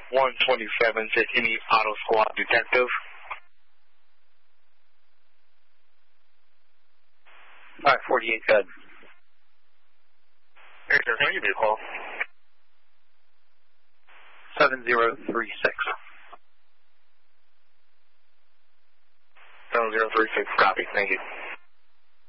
127 said any auto squad detective. All right, 48, good. Hey, sir, can I give you a call? 7036. 7036, copy. Thank you.